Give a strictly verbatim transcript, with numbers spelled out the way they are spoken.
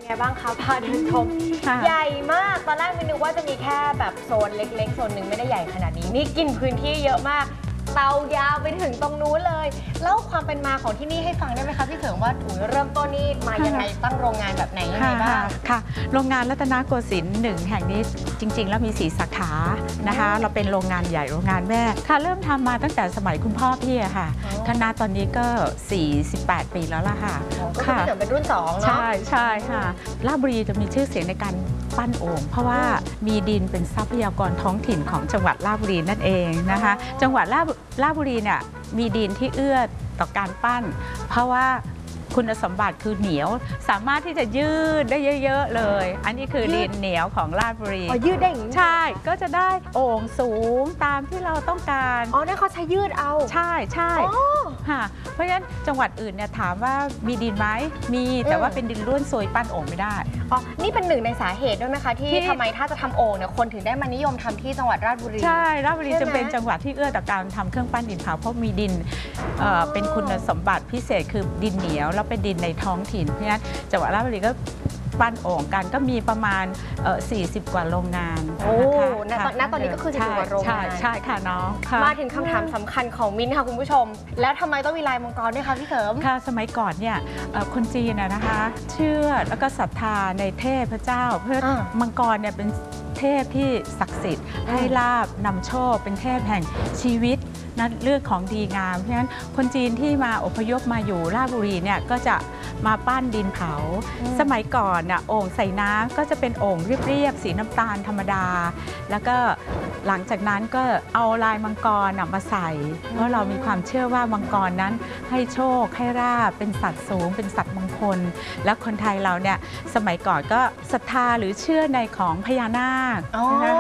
ไงบ้างคะพาเดินชมใหญ่มากตอนแรกไม่นึกว่าจะมีแค่แบบโซนเล็กๆโซนหนึ่งไม่ได้ใหญ่ขนาดนี้นี่กินพื้นที่เยอะมากเตายาวไปถึงตรงนู้นเลยเล่าความเป็นมาของที่นี่ให้ฟังได้ไหมคะพี่เถิงว่าอุ้ยเริ่มต้นนี่มายังไงตั้งโรงงานแบบไหนยังไงบ้างค่ะโรงงานรัตนโกสินทร์หนึ่งแห่งนี้จริงๆแล้วมีสี่สาขานะคะเราเป็นโรงงานใหญ่โรงงานแม่ค่ะเริ่มทำมาตั้งแต่สมัยคุณพ่อพี่อะค่ะคณะตอนนี้ก็สี่สิบแปดปีแล้วล่ะค่ะค่ะพี่เถิงเป็นรุ่นสองเนาะใช่ใช่ค่ะราชบุรีจะมีชื่อเสียงในการปั้นโอ่งเพราะว่ามีดินเป็นทรัพยากรท้องถิ่นของจังหวัดราชบุรีนั่นเองนะคะจังหวัดราชราชบุรีเนี่ยมีดินที่เอื้อต่อการปั้นเพราะว่าคุณสมบัติคือเหนียวสามารถที่จะยืดได้เยอะๆเลยอันนี้คือดินเหนียวของราชบุรีอ๋อยืดได้อย่างนี้ใช่ก็จะได้โอ่งสูงตามที่เราต้องการอ๋อนั่นเขาใช้ยืดเอาใช่ใช่ค่ะเพราะฉะนั้นจังหวัดอื่นเนี่ยถามว่ามีดินไหมมีแต่ว่าเป็นดินร่วนซุยปั้นโอ่งไม่ได้อ๋อนี่เป็นหนึ่งในสาเหตุด้วยไหมคะที่ทำไมถ้าจะทำโอ่งเนี่ยคนถึงได้มานิยมทำที่จังหวัดราชบุรีใช่ราชบุรีจะเป็นจังหวัดที่เอื้อต่อการทำเครื่องปั้นดินเผาเพราะมีดินเป็นคุณสมบัติพิเศษคือดินเหนียวแล้วเป็นดินในท้องถิ่นเพราะฉะนั้นจังหวัดราชบุรีก็ปั้นโอ่งกันก็มีประมาณสี่สิบกว่าโรงงานโอ้ณตอนนี้ก็คือสี่สิบกว่าโรงงานใช่ค่ะน้องมาถึงคำถามสำคัญของมิ้นค่ะคุณผู้ชมแล้วทำไมต้องมีลายมังกรด้วยคะพี่เสริมค่ะสมัยก่อนเนี่ยคนจีนนะคะเชื่อแล้วก็ศรัทธาในเทพเจ้าเพื่อมังกรเนี่ยเป็นเทพที่ศักดิ์สิทธิ์ให้ลาภนำโชคเป็นเทพแห่งชีวิตนะเรื่องของดีงามเพราะฉะนั้นคนจีนที่มาอพยพมาอยู่ราชบุรีเนี่ยก็จะมาปั้นดินเผาสมัยก่อนน่ะโอ่งใส่น้ำก็จะเป็นโอ่งเรียบๆสีน้ำตาลธรรมดาแล้วก็หลังจากนั้นก็เอาลายมังกรมาใส่เพราะเรามีความเชื่อว่ามังกรนั้นให้โชคให้ลาภเป็นสัตว์สูงเป็นสัตว์มงคลแล้วคนไทยเราเนี่ยสมัยก่อนก็ศรัทธาหรือเชื่อในของพญานาค